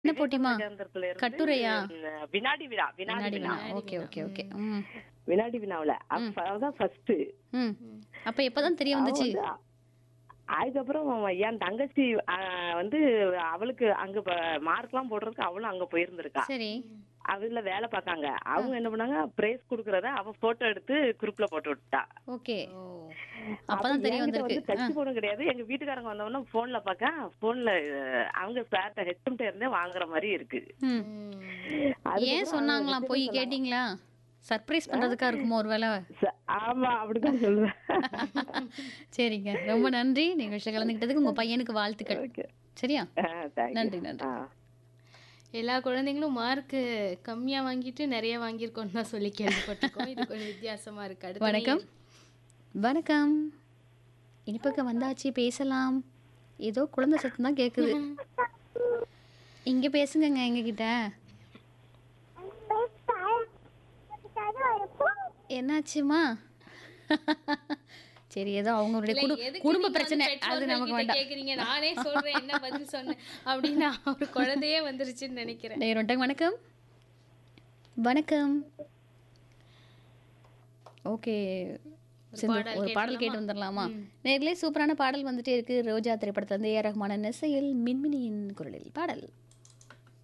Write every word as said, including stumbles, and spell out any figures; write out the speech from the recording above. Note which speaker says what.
Speaker 1: என்ன
Speaker 2: விவேக
Speaker 1: போட்டிமா?
Speaker 2: நகர்ந்தத்துல இருந்து
Speaker 1: கட்டுரையா?
Speaker 2: ம், வினாடி வினா வினாடி
Speaker 1: வினாடி
Speaker 2: வினா
Speaker 1: வினா.
Speaker 3: வினாடி
Speaker 1: ஓகே,
Speaker 3: வினா.
Speaker 1: Okay, okay.
Speaker 3: ம்.
Speaker 1: ம்.
Speaker 2: வினாடி வினாவுல
Speaker 1: ம்.
Speaker 2: அப்ப அதான் ஃபர்ஸ்ட்
Speaker 1: ம். அப்ப எப்பதான் தெரிய
Speaker 2: அவ
Speaker 1: வந்துச்சு?
Speaker 2: வந்து அதுக்கப்புறம் என் தங்கச்சி ஆ, வந்து அவளுக்கு அங்க மார்க் எல்லாம் போடுறதுக்கு அவளும் அங்க போயிருந்திருக்கா.
Speaker 1: சரி.
Speaker 2: அதுல வேலை பார்க்காங்க. அவங்க என்ன பண்ணாங்க, பிரைஸ் குடுக்கறத அவ போட்டோ எடுத்து குரூப்ல போட்டு விட்டா.
Speaker 1: ஓகே.
Speaker 3: ஓ!
Speaker 2: அப்ப
Speaker 1: அப்பதான் தெரிய
Speaker 2: என்கிட்ட
Speaker 1: வந்திருக்கு.
Speaker 2: வந்து
Speaker 1: ஆ.
Speaker 2: டச் போனும் கிடையாது. எங்க வீட்டுக்காரங்க வந்தவொடனே போன்ல பாக்க போன்ல அவங்க சார்ட்ட ஹெச்எம்ட்ட இருந்தே வாங்குற மாதிரி இருக்கு.
Speaker 1: ம்.
Speaker 3: ம்.
Speaker 2: அதுக்கப்புறம்
Speaker 1: ஏன்
Speaker 2: அவங்க
Speaker 1: சொன்னாங்களாம்?
Speaker 2: ஹெச்எம்
Speaker 1: போய்
Speaker 2: சொன்னாங்க.
Speaker 1: கேட்டீங்களா? சர்ப்ரைஸ் பண்றதுக்கா இருக்குமோ ஒருவேளை?
Speaker 2: ச- ஆமா அப்படிதான் சொல்லுவேன்.
Speaker 1: சரிங்க. ரொம்ப நன்றி. நிகழ்ச்சியில கலந்துக்கிட்டதுக்கு உங்க பையனுக்கு வாழ்த்துக்கள்.
Speaker 2: ஓகே.
Speaker 1: சரியா?
Speaker 2: தேங்க்யூ.
Speaker 1: நன்றி, நன்றி.
Speaker 3: எல்லா குழந்தைங்களும் மார்க் கம்மியா வாங்கிட்டு நிறைய வாங்கியிருக்கோம்னு தான் சொல்லி கேள்விப்பட்டிருக்கோம். இது கொஞ்சம் வித்தியாசமா இருக்கு. அடுத்த
Speaker 1: வணக்கம்.
Speaker 3: நேயர்.
Speaker 1: வணக்கம். இனிப்பக்கம் வந்தாச்சு பேசலாம். ஏதோ குழந்தை சத்தம் தான் கேக்குது. இங்க பேசுங்கங்க எங்க கிட்ட. என்னாச்சுமா? சரி ஏதோ அவங்களுடைய
Speaker 3: இல்ல,
Speaker 1: குடு
Speaker 3: எதுக்கு
Speaker 1: குடும்ப
Speaker 3: நீங்க
Speaker 1: பிரச்சனை
Speaker 3: வந்து
Speaker 1: அது
Speaker 3: பெற்றோர்கள்
Speaker 1: நமக்கு
Speaker 3: கிட்ட
Speaker 1: வேண்டாம்.
Speaker 3: கேக்குறீங்க? நானே சொல்றேன் என்ன பதில் சொன்னேன் அப்படின்னு ஒரு குழந்தையே வந்துருச்சுன்னு நினைக்கிறேன்.
Speaker 1: நேரம் வந்துட்டாங்க. வணக்கம். வணக்கம். ஓகே.
Speaker 3: ஒரு
Speaker 1: சிந்து
Speaker 3: பாடல்
Speaker 1: ஒரு பாடல் கேட்டு
Speaker 3: கேட்டலாமா?
Speaker 1: வந்துடலாமா?
Speaker 3: ம்.
Speaker 1: நேர்களே சூப்பரான பாடல் வந்துட்டே இருக்கு. ரோஜா திரைப்படத்துல இருந்து ஏ ஆர் ரஹ்மானின் இசையில் மின்மினியின் குரலில் பாடல்.